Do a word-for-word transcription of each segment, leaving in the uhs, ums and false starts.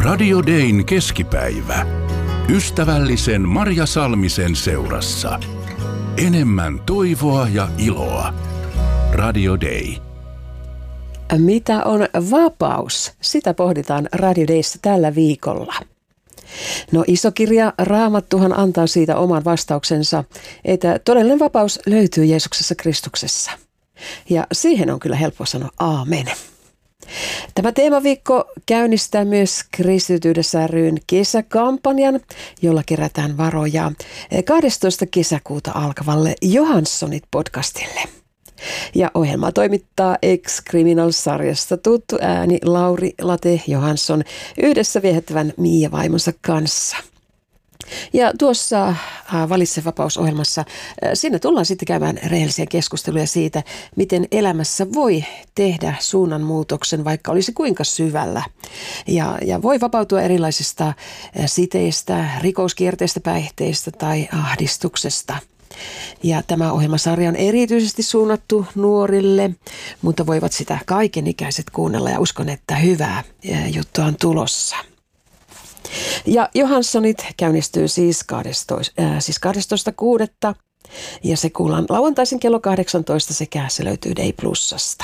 Radio Dayn keskipäivä. Ystävällisen Marja Salmisen seurassa. Enemmän toivoa ja iloa. Radio Day. Mitä on vapaus? Sitä pohditaan Radio Dayssä tällä viikolla. No, iso kirja Raamattuhan antaa siitä oman vastauksensa, että todellinen vapaus löytyy Jeesuksessa Kristuksessa. Ja siihen on kyllä helppo sanoa aamen. Tämä teemaviikko käynnistää myös Kristityydessä ry:n kesäkampanjan, jolla kerätään varoja kahdestoista kesäkuuta alkavalle Johanssonit-podcastille. Ja ohjelmaa toimittaa Ex-Criminal-sarjasta tuttu ääni Lauri Late Johansson yhdessä viehättävän Mia-vaimonsa kanssa. Ja tuossa Valitse vapaus-ohjelmassa siinä tullaan sitten käymään rehellisiä keskusteluja siitä, miten elämässä voi tehdä suunnanmuutoksen, vaikka olisi kuinka syvällä. Ja, ja voi vapautua erilaisista siteistä, rikoskierteistä, päihteistä tai ahdistuksesta. Ja tämä ohjelmasarja on erityisesti suunnattu nuorille, mutta voivat sitä kaikenikäiset kuunnella ja uskon, että hyvää juttua on tulossa. Ja Johanssonit käynnistyy siis kahdestoista, äh, siis kahdestoista kuudetta ja se kuullaan lauantaisin kello kahdeksantoista sekä se löytyy Day Plusasta.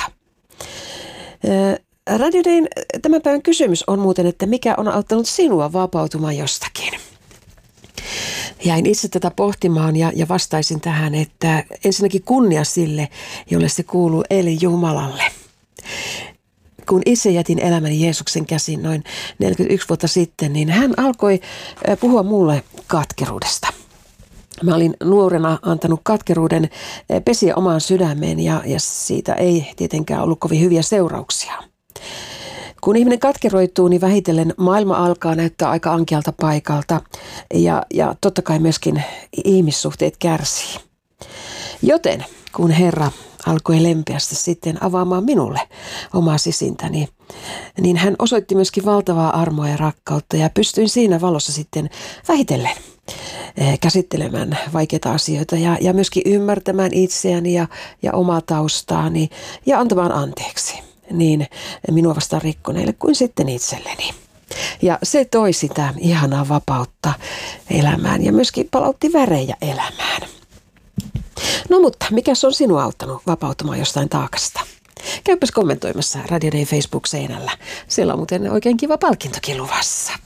Äh, Radio Dayn tämän päivän kysymys on muuten, että mikä on auttanut sinua vapautumaan jostakin? Jäin itse tätä pohtimaan ja, ja vastaisin tähän, että ensinnäkin kunnia sille, jolle se kuuluu, eli Jumalalle. Kun itse jätin elämäni Jeesuksen käsiin noin neljäkymmentäyksi vuotta sitten, niin hän alkoi puhua mulle katkeruudesta. Mä olin nuorena antanut katkeruuden pesiä omaan sydämeen ja, ja siitä ei tietenkään ollut kovin hyviä seurauksia. Kun ihminen katkeroituu, niin vähitellen maailma alkaa näyttää aika ankealta paikalta ja, ja totta kai myöskin ihmissuhteet kärsii. Joten kun Herra alkoi lempeästi sitten avaamaan minulle omaa sisintäni, niin hän osoitti myöskin valtavaa armoa ja rakkautta ja pystyin siinä valossa sitten vähitellen käsittelemään vaikeita asioita ja, ja myöskin ymmärtämään itseäni ja, ja omaa taustaani ja antamaan anteeksi niin minua vastaan rikkoneille kuin sitten itselleni. Ja se toi sitä ihanaa vapautta elämään ja myöskin palautti värejä elämään. No mutta, mikäs on sinua auttanut vapautumaan jostain taakasta? Käypäs kommentoimassa Radio Day Facebook-seinällä. Siellä on muuten oikein kiva palkintokin luvassa.